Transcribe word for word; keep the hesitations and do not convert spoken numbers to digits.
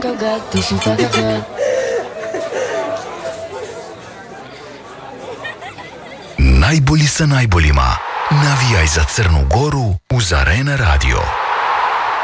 Najbolji sa najboljima. Navijaj za Crnu Goru uz Arena Radio.